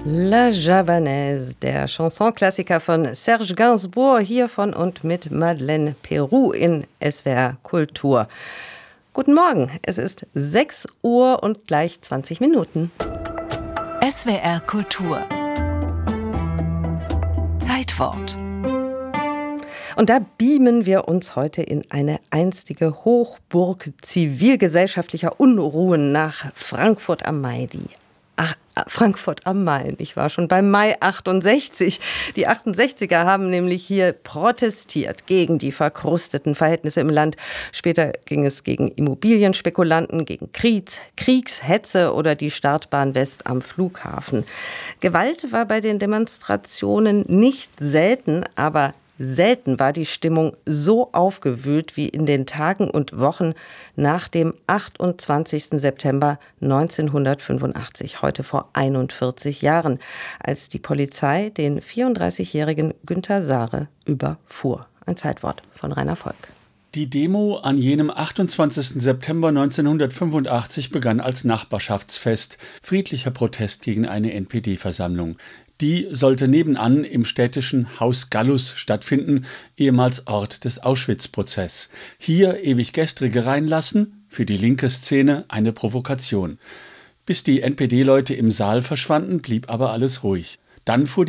La Javanaise, der Chansonklassiker von Serge Gainsbourg, hier von und mit Madeleine Peroux in SWR Kultur. Guten Morgen, es ist 6 Uhr und gleich 20 Minuten. SWR Kultur. Zeitwort. Und da beamen wir uns heute in eine einstige Hochburg zivilgesellschaftlicher Unruhen nach Frankfurt am Main. Frankfurt am Main. Ich war schon beim Mai 68. Die 68er haben nämlich hier protestiert gegen die verkrusteten Verhältnisse im Land. Später ging es gegen Immobilienspekulanten, gegen Kriegshetze oder die Startbahn West am Flughafen. Gewalt war bei den Demonstrationen nicht selten, aber selten war die Stimmung so aufgewühlt wie in den Tagen und Wochen nach dem 28. September 1985, heute vor 41 Jahren, als die Polizei den 34-jährigen Günter Sare überfuhr. Ein Zeitwort von Rainer Volk. Die Demo an jenem 28. September 1985 begann als Nachbarschaftsfest, friedlicher Protest gegen eine NPD-Versammlung. Die sollte nebenan im städtischen Haus Gallus stattfinden, ehemals Ort des Auschwitz-Prozess. Hier ewig Gestrige reinlassen, für die linke Szene eine Provokation. Bis die NPD-Leute im Saal verschwanden, blieb aber alles ruhig. Dann fuhr